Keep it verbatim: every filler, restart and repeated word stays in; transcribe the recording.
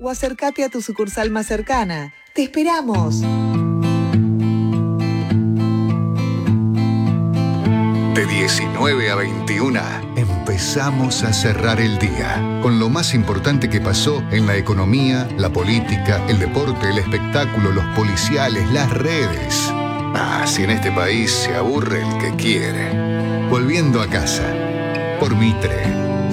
o acércate a tu sucursal más cercana. ¡Te esperamos! De diecinueve a veintiuna, empezamos a cerrar el día con lo más importante que pasó en la economía, la política, el deporte, el espectáculo, los policiales, las redes. Ah, si en este país se aburre el que quiere. Volviendo a casa, por Mitre.